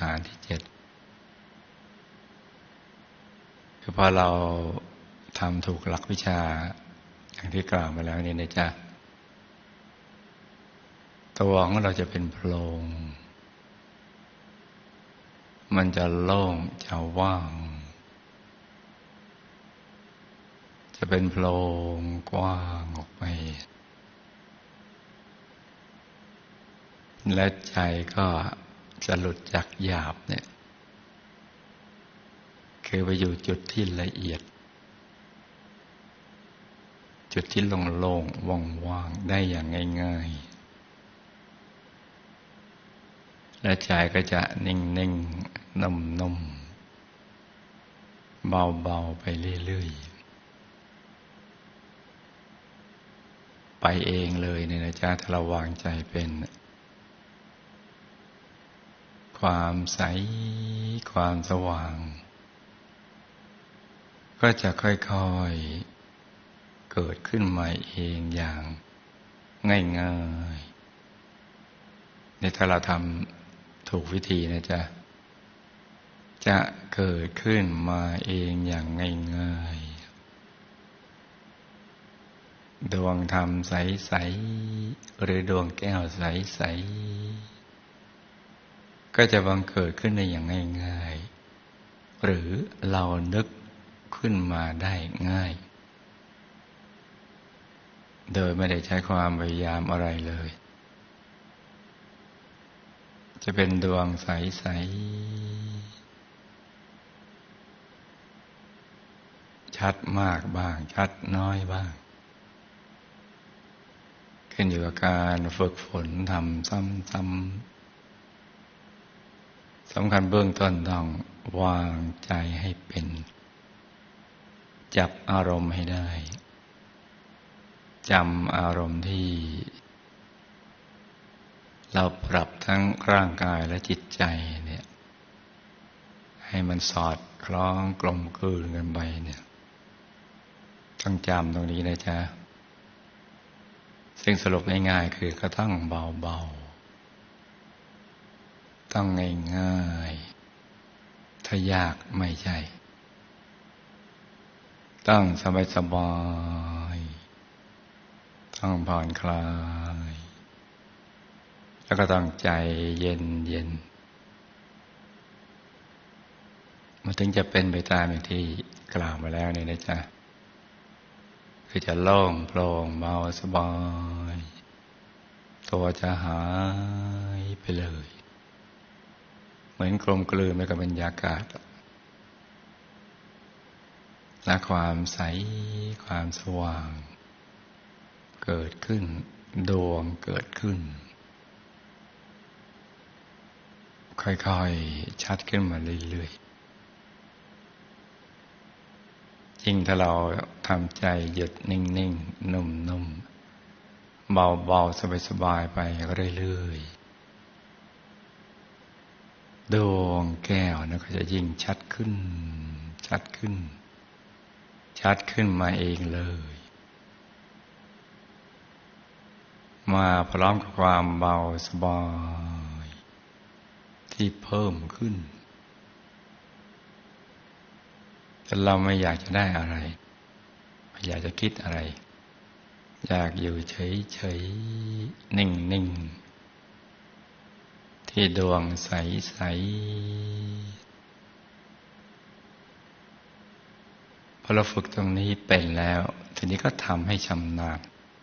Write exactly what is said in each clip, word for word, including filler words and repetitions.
ฐานที่เจ็ดคือพอเราทำถูกหลักวิชาอย่างที่กล่าวมาแล้วนี่นะจ๊ะตัวของเราจะเป็นโพรงมันจะโล่งจะว่างจะเป็นโพรงกว้างออกไปและใจก็จะหลุดจากหยาบเนี่ยคือไปอยู่จุดที่ละเอียดจุดที่โล่งๆว่างๆได้อย่างง่ายๆและใจก็จะนิ่งๆนุ่มๆเบาๆไปเรื่อยๆไปเองเลยเนี่ยนะจ๊ะถ้าเราวางใจเป็นความใสความสว่างก็จะค่อยๆเกิดขึ้นมาเองอย่างง่ายๆในถ้าเราทำถูกวิธีนะจ๊ะจะเกิดขึ้นมาเองอย่างง่ายๆดวงธรรมใสๆหรือดวงแก้วใสๆก็จะบังเกิดขึ้นได้อย่างง่ายๆหรือเรานึกขึ้นมาได้ง่ายโดยไม่ได้ใช้ความพยายามอะไรเลยจะเป็นดวงใสๆชัดมากบ้างชัดน้อยบ้างขึ้นอยู่กับการฝึกฝนทำซ้ำๆสำคัญเบื้องต้นต้องวางใจให้เป็นจับอารมณ์ให้ได้จำอารมณ์ที่เราปรับทั้งร่างกายและจิตใจเนี่ยให้มันสอดคล้องกลมกลืนกันไปเนี่ยต้องจำตรงนี้นะจ๊ะซึ่งสรุปง่ายๆคือก็ต้องเบาๆต้องง่ายๆถ้ายากไม่ใช่ต้องสบายๆต้องผ่อนคลายแล้วก็ต้องใจเย็นเย็นมันถึงจะเป็นไปตามอย่างที่กล่าวมาแล้วนี่นะจ๊ะคือจะโล่งโปร่งเบาสบายตัวจะหายไปเลยเหมือนกลมกลืนไปกับบรรยากาศและความใสความสว่างเกิดขึ้นดวงเกิดขึ้นค่อยๆชัดขึ้นมาเรื่อยๆยิ่งถ้าเราทำใจหยุดนิ่งๆนุ่มๆเบาๆสบายๆไปเรื่อยๆดวงแก้วนะก็จะยิ่งชัดขึ้นชัดขึ้นชัดขึ้นมาเองเลยมาพร้อมกับความเบาสบายที่เพิ่มขึ้นแต่เราไม่อยากจะได้อะไรไม่อยากจะคิดอะไรอยากอยู่เฉยๆนิ่งๆที่ดวงใสๆพอเราฝึกตรงนี้เป็นแล้วทีนี้ก็ทำให้ชำนาญ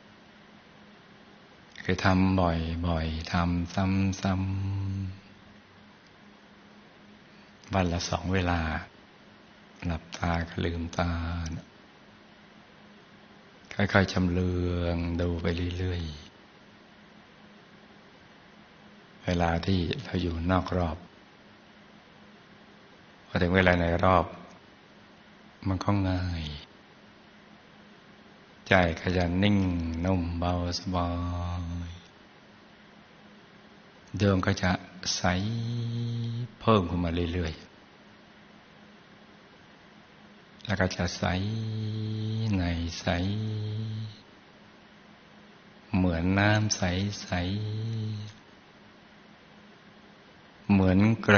คือทำบ่อยๆทำซ้ำๆวันละสองเวลาหลับตาก็ลืมตาค่อยๆชำเลืองดูไปเรื่อยๆเวลาที่เราอยู่นอกรอบพอถึงเวลาในรอบมันก็ง่ายใจก็จะนิ่งนุ่มเบาสบายดวงก็จะใสเพิ่มขึ้นมาเรื่อยๆแล้วก็จะใสในใสเหมือนน้ำใสๆเหมือนกระ